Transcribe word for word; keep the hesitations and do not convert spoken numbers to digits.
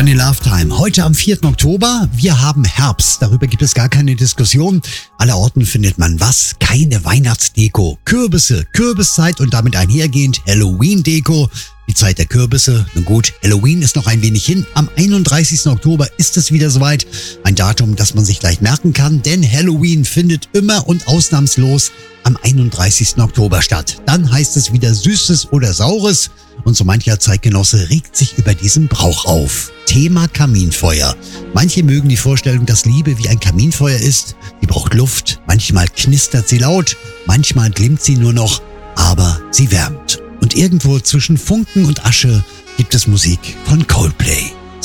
Sunny Love Time. Heute am vierten Oktober. Wir haben Herbst. Darüber gibt es gar keine Diskussion. Allerorten findet man was? Keine Weihnachtsdeko. Kürbisse, Kürbiszeit und damit einhergehend Halloween-Deko. Die Zeit der Kürbisse. Nun gut, Halloween ist noch ein wenig hin. Am einunddreißigsten Oktober ist es wieder soweit. Ein Datum, das man sich gleich merken kann, denn Halloween findet immer und ausnahmslos am einunddreißigsten Oktober statt. Dann heißt es wieder Süßes oder Saures und so mancher Zeitgenosse regt sich über diesen Brauch auf. Thema Kaminfeuer. Manche mögen die Vorstellung, dass Liebe wie ein Kaminfeuer ist. Sie braucht Luft, manchmal knistert sie laut, manchmal glimmt sie nur noch, aber sie wärmt. Und irgendwo zwischen Funken und Asche gibt es Musik von Coldplay.